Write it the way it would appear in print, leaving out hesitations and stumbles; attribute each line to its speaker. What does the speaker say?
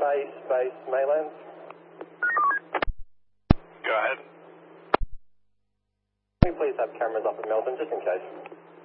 Speaker 1: May space Maylands.
Speaker 2: Go ahead.
Speaker 1: Can we please have cameras up at Melbourne, just in case?